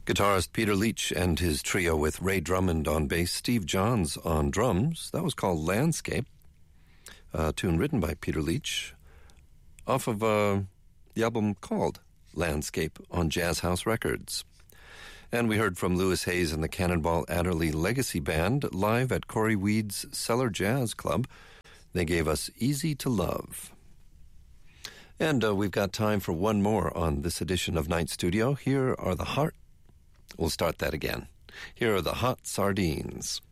Guitarist Peter Leach and his trio with Ray Drummond on bass, Steve Johns on drums. That was called Landscape, a tune written by Peter Leach off of the album called Landscape on Jazz House Records. And we heard from Louis Hayes and the Cannonball Adderley Legacy Band live at Corey Weed's Cellar Jazz Club. They gave us Easy to Love. And we've got time for one more on this edition of Night Studio. Here are the We'll start that again. Here are the Hot Sardines.